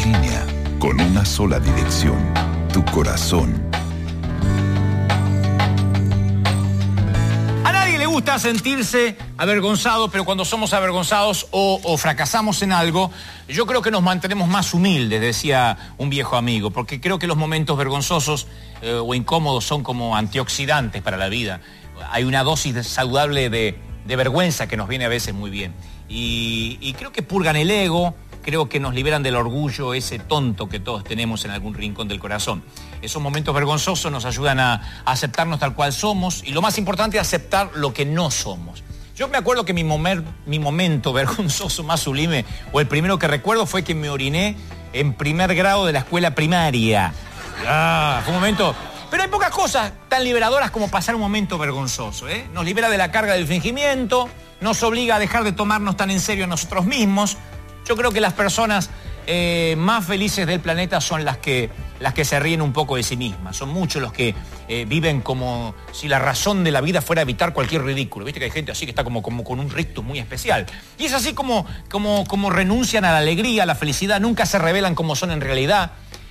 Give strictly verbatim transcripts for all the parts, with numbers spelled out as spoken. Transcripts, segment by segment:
línea con una sola dirección, tu corazón. A nadie le gusta sentirse avergonzado, pero cuando somos avergonzados o, o fracasamos en algo, yo creo que nos mantenemos más humildes, decía un viejo amigo, porque creo que los momentos vergonzosos eh, o incómodos son como antioxidantes para la vida. Hay una dosis saludable de, de vergüenza que nos viene a veces muy bien. Y, y creo que purgan el ego, creo que nos liberan del orgullo, ese tonto que todos tenemos en algún rincón del corazón. Esos momentos vergonzosos nos ayudan a, a aceptarnos tal cual somos y lo más importante es aceptar lo que no somos. Yo me acuerdo que mi, momer, mi momento vergonzoso más sublime, o el primero que recuerdo, fue que me oriné en primer grado de la escuela primaria. Ah, fue un momento... Pero hay pocas cosas tan liberadoras como pasar un momento vergonzoso, ¿eh? Nos libera de la carga del fingimiento, nos obliga a dejar de tomarnos tan en serio a nosotros mismos. Yo creo que las personas eh, más felices del planeta son las que, las que se ríen un poco de sí mismas. Son muchos los que eh, viven como si la razón de la vida fuera evitar cualquier ridículo. Viste que hay gente así que está como, como con un rictus muy especial. Y es así como, como, como renuncian a la alegría, a la felicidad, nunca se revelan como son en realidad.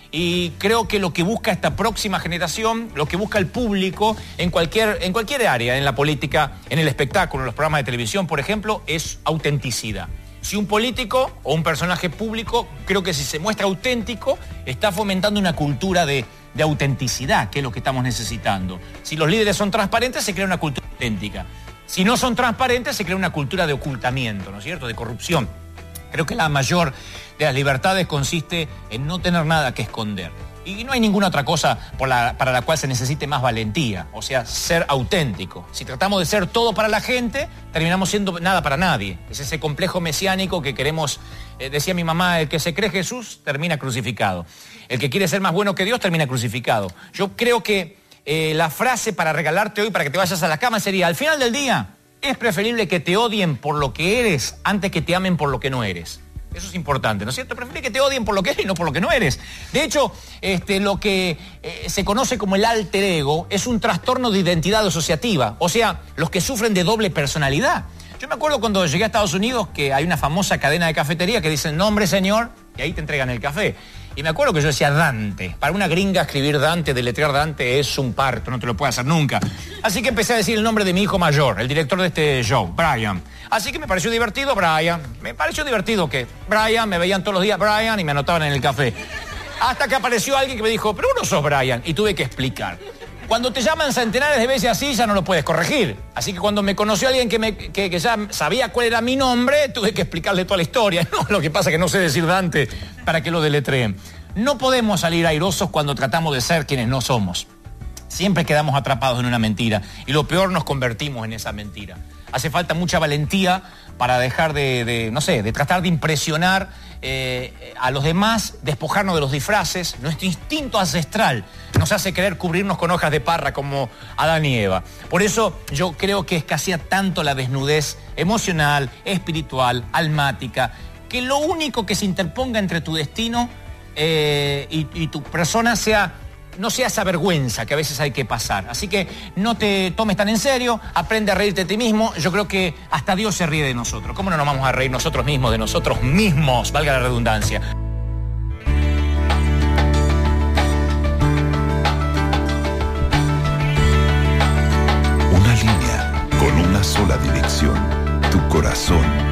Y creo que lo que busca esta próxima generación, lo que busca el público en cualquier, en cualquier área, en la política, en el espectáculo, en los programas de televisión, por ejemplo, es autenticidad. Si un político o un personaje público, creo que si se muestra auténtico, está fomentando una cultura de, de autenticidad, que es lo que estamos necesitando. Si los líderes son transparentes, se crea una cultura auténtica. Si no son transparentes, se crea una cultura de ocultamiento, ¿no es cierto?, de corrupción. Creo que la mayor de las libertades consiste en no tener nada que esconder. Y no hay ninguna otra cosa por la, para la cual se necesite más valentía, o sea, ser auténtico. Si tratamos de ser todo para la gente, terminamos siendo nada para nadie. Es ese complejo mesiánico que queremos, eh, decía mi mamá, el que se cree Jesús termina crucificado. El que quiere ser más bueno que Dios termina crucificado. Yo creo que eh, la frase para regalarte hoy, para que te vayas a la cama, sería: al final del día, es preferible que te odien por lo que eres antes que te amen por lo que no eres. Eso es importante, ¿no es cierto? Preferible que te odien por lo que eres y no por lo que no eres. De hecho, este, lo que eh, se conoce como el alter ego es un trastorno de identidad asociativa. O sea, los que sufren de doble personalidad. Yo me acuerdo cuando llegué a Estados Unidos que hay una famosa cadena de cafetería que dicen nombre señor y ahí te entregan el café. Y me acuerdo que yo decía Dante. Para una gringa escribir Dante, deletrear Dante es un parto, no te lo puede hacer nunca. Así que empecé a decir el nombre de mi hijo mayor, el director de este show, Brian. Así que me pareció divertido, Brian. Me pareció divertido que Brian, me veían todos los días Brian y me anotaban en el café. Hasta que apareció alguien que me dijo, pero vos no sos Brian. Y tuve que explicar. Cuando te llaman centenares de veces así, ya no lo puedes corregir. Así que cuando me conoció alguien que, me, que, que ya sabía cuál era mi nombre, tuve que explicarle toda la historia. No, lo que pasa es que no sé decir Dante para que lo deletreen. No podemos salir airosos cuando tratamos de ser quienes no somos. Siempre quedamos atrapados en una mentira. Y lo peor, nos convertimos en esa mentira. Hace falta mucha valentía para dejar de, de no sé, de tratar de impresionar eh, a los demás, despojarnos de los disfraces. Nuestro instinto ancestral nos hace querer cubrirnos con hojas de parra como Adán y Eva. Por eso yo creo que escasea tanto la desnudez emocional, espiritual, almática, que lo único que se interponga entre tu destino eh, y, y tu persona sea... no sea esa vergüenza que a veces hay que pasar. Así que no te tomes tan en serio, aprende a reírte de ti mismo. Yo creo que hasta Dios se ríe de nosotros. ¿Cómo no nos vamos a reír nosotros mismos de nosotros mismos? Valga la redundancia. Una línea con una sola dirección, tu corazón.